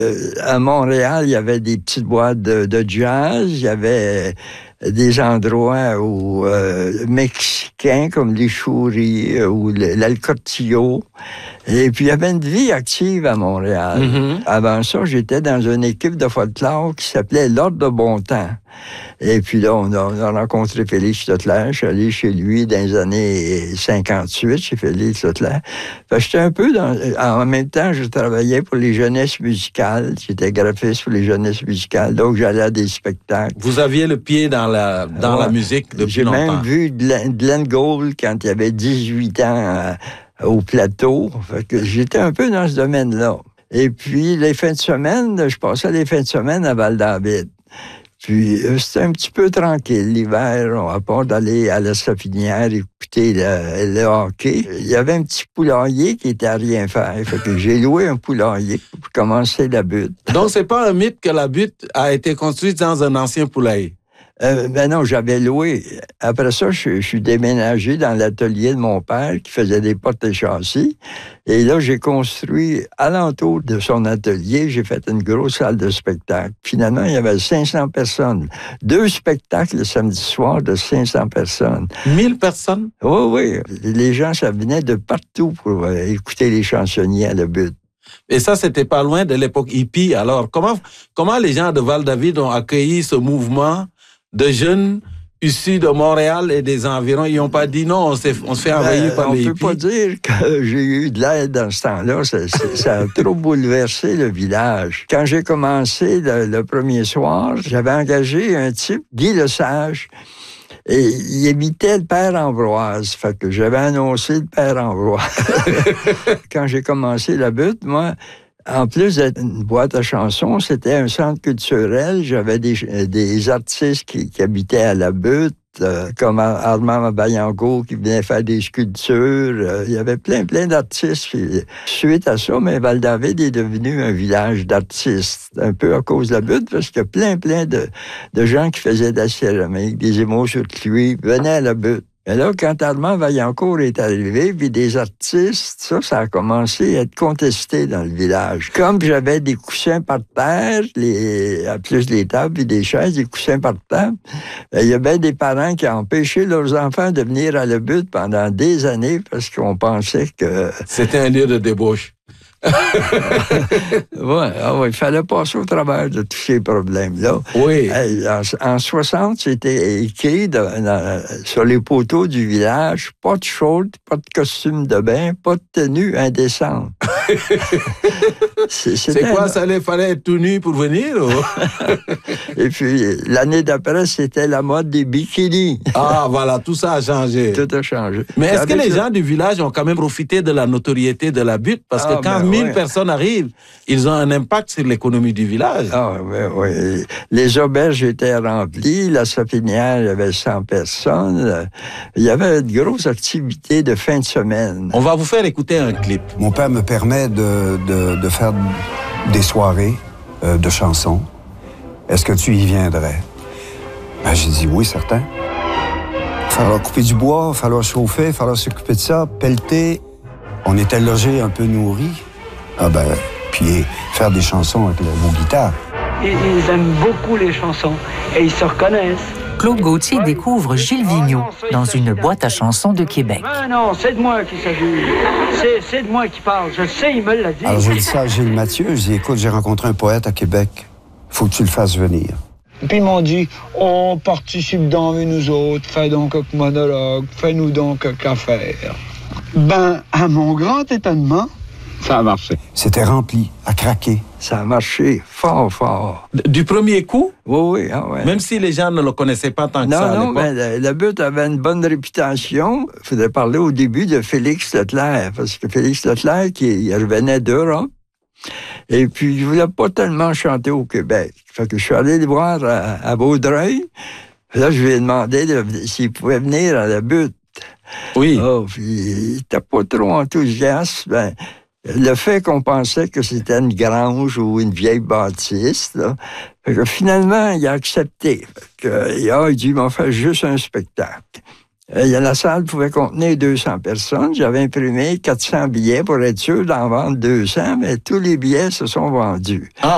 À Montréal, il y avait des petites boîtes de jazz, il y avait des endroits où mexicains comme les Chouris ou l'Alcortillo. Et puis, il y avait une vie active à Montréal. Mm-hmm. Avant ça, j'étais dans une équipe de folklore qui s'appelait l'Ordre de Bon Temps. Et puis là, on a rencontré Félix Totlaire. Je suis allé chez lui dans les années 58, chez Félix Totlaire. J'étais un peu en même temps, je travaillais pour les jeunesses musicales. J'étais graphiste pour les jeunesses musicales. Donc, j'allais à des spectacles. Vous aviez le pied dans la musique depuis longtemps. J'ai même vu Glenn Gould quand il avait 18 ans au plateau. Fait que j'étais un peu dans ce domaine-là. Et puis, les fins de semaine, je passais les fins de semaine à Val-David. Puis, c'était un petit peu tranquille l'hiver, à part d'aller à la Sapinière écouter le hockey. Il y avait un petit poulailler qui était à rien faire. Fait que j'ai loué un poulailler pour commencer la butte. Donc, c'est pas un mythe que la butte a été construite dans un ancien poulailler? Ben non, j'avais loué. Après ça, je suis déménagé dans l'atelier de mon père qui faisait des portes et châssis. Et là, j'ai construit alentour de son atelier. J'ai fait une grosse salle de spectacle. Finalement, il y avait 500 personnes. 2 spectacles le samedi soir de 500 personnes. 1000 personnes? Oui. Les gens, ça venait de partout pour écouter les chansonniers à la butte. Et ça, c'était pas loin de l'époque hippie. Alors, comment les gens de Val-David ont accueilli ce mouvement de jeunes issus de Montréal et des environs? Ils n'ont pas dit non, on se fait envahir par les hippies? On ne peut pas dire que j'ai eu de l'aide dans ce temps-là. Ça a trop bouleversé le village. Quand j'ai commencé le premier soir, j'avais engagé un type, Guy Lesage, et il imitait le père Ambroise. Fait que j'avais annoncé le père Ambroise. Quand j'ai commencé la butte, moi, en plus d'être une boîte à chansons, c'était un centre culturel. J'avais des artistes qui habitaient à la butte, comme Armand Bayango qui venait faire des sculptures. Il y avait plein d'artistes. Suite à ça, mais Val-David est devenu un village d'artistes, un peu à cause de la butte, parce qu'il y a plein de gens qui faisaient de la céramique, des émaux sur cuivre, venaient à la butte. Et là, quand Armand Vaillancourt est arrivé, puis des artistes, ça a commencé à être contesté dans le village. Comme j'avais des coussins par terre, à plus les tables puis des chaises, des coussins par terre, il y avait des parents qui ont empêché leurs enfants de venir à la butte pendant des années parce qu'on pensait que... C'était un lieu de débauche. Il fallait passer au travers de tous ces problèmes-là. Oui. En 60, c'était écrit sur les poteaux du village, pas de short, pas de costume de bain, pas de tenue indécente. C'est quoi, ça? Il fallait être tout nu pour venir? Et puis, l'année d'après, c'était la mode des bikinis. Ah, voilà, tout ça a changé. Tout a changé. Mais est-ce que les gens du village ont quand même profité de la notoriété de la butte? Parce que quand 1000 personnes arrivent, ils ont un impact sur l'économie du village. Ah, oui. Les auberges étaient remplies. La Sapinière, il y avait 100 personnes. Il y avait une grosse activité de fin de semaine. On va vous faire écouter un clip. Mon père me permet de faire des soirées de chansons. Est-ce que tu y viendrais? Ben, j'ai dit oui, certain. Il va falloir couper du bois, il va falloir chauffer, il va falloir s'occuper de ça, pelleter. On était logés, un peu nourris. Puis faire des chansons avec vos guitares. Ils aiment beaucoup les chansons et ils se reconnaissent. Claude Gauthier découvre Gilles Vigneault dans une boîte à chansons de Québec. Non, c'est de moi qu'il s'agit. C'est de moi qui parle. Je sais, il me l'a dit. Alors, je dis ça à Gilles Mathieu. Je dis, écoute, j'ai rencontré un poète à Québec. Faut que tu le fasses venir. Puis ils m'ont dit, on participe donc avec nous autres. Fais donc un monologue. Fais-nous donc un affaire. Ben, à mon grand étonnement, ça a marché. C'était rempli, à craquer. Ça a marché fort. Du premier coup? Oui. Même si les gens ne le connaissaient pas tant que ça à l'époque? Non, mais la butte avait une bonne réputation. Il faudrait parler au début de Félix Leclerc, parce que Félix Leclerc, il revenait d'Europe, et puis il ne voulait pas tellement chanter au Québec. Fait que je suis allé le voir à Vaudreuil. Là, je lui ai demandé s'il pouvait venir à la butte. Oui. Puis il n'était pas trop enthousiaste. Le fait qu'on pensait que c'était une grange ou une vieille bâtisse, là, fait que finalement, il a accepté. Il dit, il m'a fait juste un spectacle. La salle pouvait contenir 200 personnes. J'avais imprimé 400 billets pour être sûr d'en vendre 200, mais tous les billets se sont vendus. Ah,